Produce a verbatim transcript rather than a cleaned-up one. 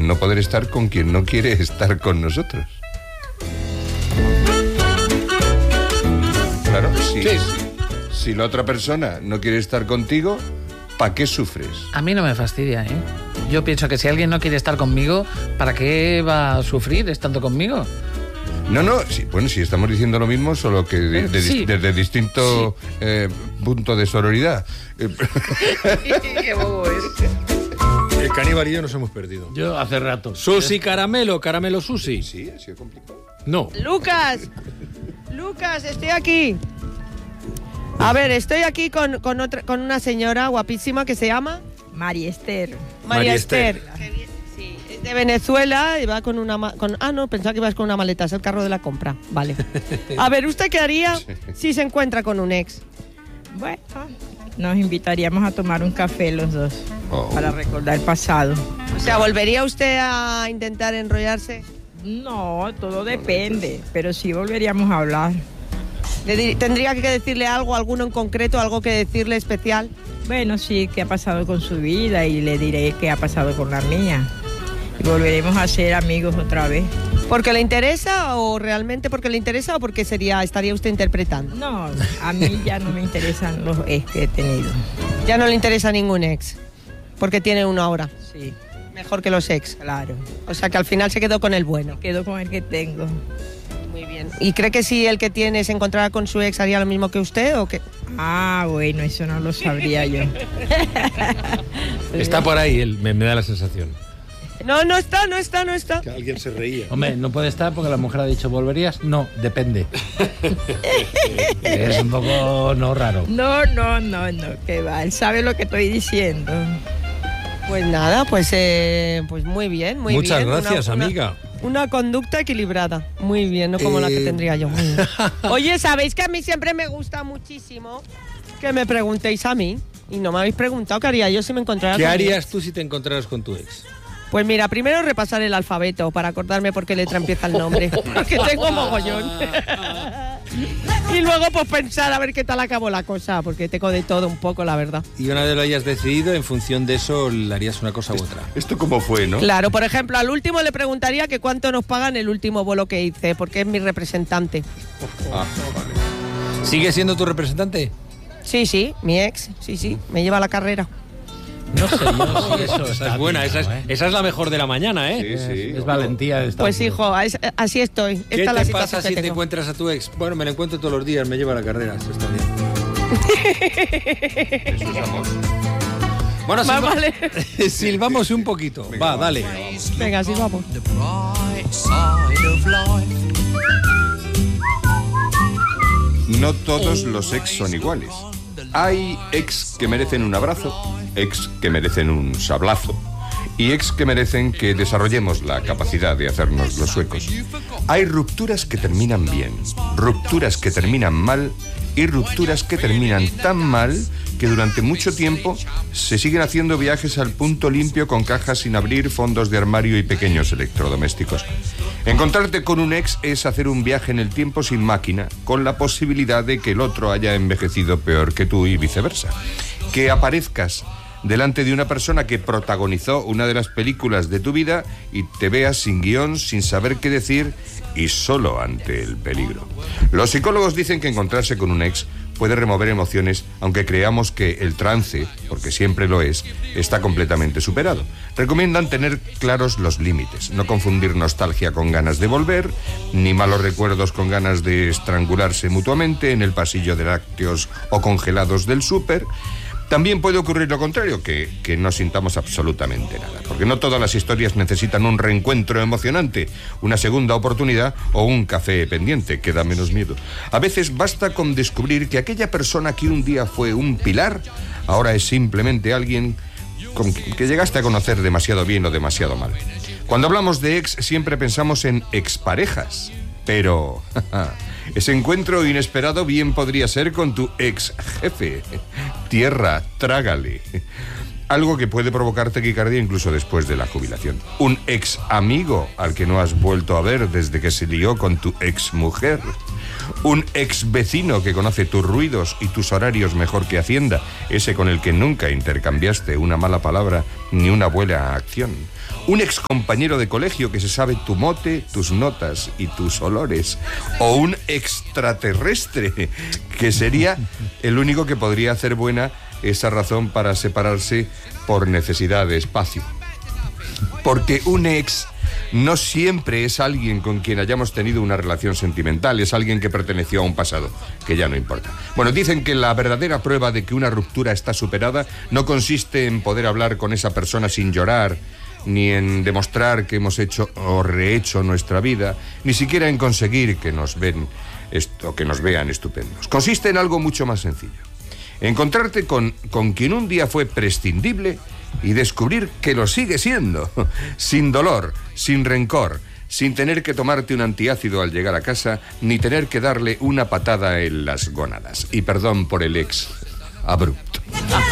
no poder estar con quien no quiere estar con nosotros. Claro, sí. sí. Si la otra persona no quiere estar contigo, ¿para qué sufres? A mí no me fastidia, ¿eh? Yo pienso que si alguien no quiere estar conmigo, ¿para qué va a sufrir estando conmigo? No, no, sí, bueno, sí estamos diciendo lo mismo, solo que de, de, sí. desde distinto sí. eh, punto de sororidad. Qué bobo es. El caníbal y yo nos hemos perdido. Yo hace rato. Susi caramelo, caramelo Susi. Sí, ha sido complicado. No. Lucas, Lucas, estoy aquí. A ver, estoy aquí con, con, otra, con una señora guapísima que se llama... María Esther. María, María Esther. Esther. Sí, es de Venezuela y va con una... Con, ah, no, pensaba que ibas con una maleta, es el carro de la compra. Vale. A ver, ¿usted qué haría si se encuentra con un ex? Bueno, nos invitaríamos a tomar un café los dos, oh. para recordar el pasado. O sea, ¿volvería usted a intentar enrollarse? No, todo depende, pero sí volveríamos a hablar. ¿Le ¿Tendría que decirle algo, alguno en concreto, algo que decirle especial? Bueno, sí, qué ha pasado con su vida y le diré qué ha pasado con la mía. Y volveremos a ser amigos otra vez. ¿Porque le interesa o realmente porque le interesa o porque sería estaría usted interpretando? No, a mí ya no me interesan los ex que he tenido. Ya no le interesa ningún ex, porque tiene uno ahora. Sí. Mejor que los ex. Claro. O sea que al final se quedó con el bueno. Me quedo con el que tengo. Muy bien. ¿Y cree que si el que tiene se encontrara con su ex haría lo mismo que usted o qué? Ah, bueno, eso no lo sabría yo. Está por ahí, él, me, me da la sensación. No, no está, no está, no está. Que alguien se reía. Hombre, no puede estar porque la mujer ha dicho, ¿volverías? No, depende. Es un poco no raro. No, no, no, no, que va, él sabe lo que estoy diciendo. Pues nada, pues, eh, pues muy bien, muy Muchas bien. Muchas gracias, una, amiga. Una, una conducta equilibrada, muy bien, no como eh... la que tendría yo. Muy bien. Oye, ¿sabéis que a mí siempre me gusta muchísimo que me preguntéis a mí? Y no me habéis preguntado qué haría yo si me encontrara ¿Qué con harías tú si te encontraras con tu ex? Pues mira, primero repasar el alfabeto para acordarme por qué letra empieza el nombre, porque tengo mogollón. Y luego pues pensar a ver qué tal acabó la cosa, porque tengo de todo un poco, la verdad. Y una vez lo hayas decidido, en función de eso, le harías una cosa u otra. ¿Esto cómo fue, no? Claro, por ejemplo, al último le preguntaría que cuánto nos pagan el último vuelo que hice, porque es mi representante. Ah, vale. ¿Sigue siendo tu representante? Sí, sí, mi ex, sí, sí, me lleva a la carrera. No sé, yo sí, eso esa es buena, esa es, ¿eh? esa es la mejor de la mañana, ¿eh? Sí, sí. Es, es valentía. De pues hijo, es, así estoy. Esta ¿Qué es la te pasa si te encuentras a tu ex? Bueno, me la encuentro todos los días, me lleva a la carrera, eso está bien. Eso es amor. Bueno, silba... vale. silbamos un poquito. Venga, va, dale. Venga, silbamos. No todos los ex son iguales. Hay ex que merecen un abrazo, ex que merecen un sablazo y ex que merecen que desarrollemos la capacidad de hacernos los suecos. Hay rupturas que terminan bien, rupturas que terminan mal y rupturas que terminan tan mal que durante mucho tiempo se siguen haciendo viajes al punto limpio con cajas sin abrir, fondos de armario y pequeños electrodomésticos. Encontrarte con un ex es hacer un viaje en el tiempo sin máquina, con la posibilidad de que el otro haya envejecido peor que tú y viceversa. Que aparezcas delante de una persona que protagonizó una de las películas de tu vida y te veas sin guión, sin saber qué decir y solo ante el peligro. Los psicólogos dicen que encontrarse con un ex puede remover emociones, aunque creamos que el trance, porque siempre lo es, está completamente superado. Recomiendan tener claros los límites, no confundir nostalgia con ganas de volver, ni malos recuerdos con ganas de estrangularse mutuamente en el pasillo de lácteos o congelados del súper. También puede ocurrir lo contrario, que, que no sintamos absolutamente nada, porque no todas las historias necesitan un reencuentro emocionante, una segunda oportunidad o un café pendiente, que da menos miedo. A veces basta con descubrir que aquella persona que un día fue un pilar, ahora es simplemente alguien con que llegaste a conocer demasiado bien o demasiado mal. Cuando hablamos de ex siempre pensamos en exparejas, pero ese encuentro inesperado bien podría ser con tu ex jefe. Tierra, trágale. Algo que puede provocar taquicardia incluso después de la jubilación. Un ex amigo al que no has vuelto a ver desde que se lió con tu ex mujer. Un ex vecino que conoce tus ruidos y tus horarios mejor que Hacienda, ese con el que nunca intercambiaste una mala palabra ni una buena acción. Un ex compañero de colegio que se sabe tu mote, tus notas y tus olores. O un extraterrestre que sería el único que podría hacer buena esa razón para separarse por necesidad de espacio. Porque un ex no siempre es alguien con quien hayamos tenido una relación sentimental, es alguien que perteneció a un pasado, que ya no importa. Bueno, dicen que la verdadera prueba de que una ruptura está superada no consiste en poder hablar con esa persona sin llorar, ni en demostrar que hemos hecho o rehecho nuestra vida, ni siquiera en conseguir que nos ven esto, que nos vean estupendos. Consiste en algo mucho más sencillo. Encontrarte con, con quien un día fue prescindible y descubrir que lo sigue siendo, sin dolor, sin rencor, sin tener que tomarte un antiácido al llegar a casa, ni tener que darle una patada en las gónadas. Y perdón por el ex abrupto.